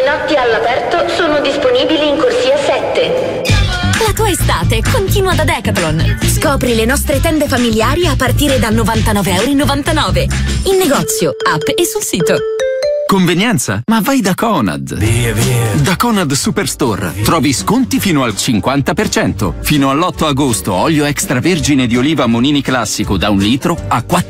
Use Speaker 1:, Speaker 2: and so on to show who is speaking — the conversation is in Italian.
Speaker 1: prodotti all'aperto sono disponibili in corsia 7.
Speaker 2: La tua estate continua da Decathlon. Scopri le nostre tende familiari a partire da €99,99 in negozio, app e sul sito.
Speaker 3: Convenienza? Ma vai da Conad.
Speaker 4: Via.
Speaker 3: Da Conad Superstore trovi sconti fino al 50%. Fino all'8 agosto olio extravergine di oliva Monini classico da 1 litro a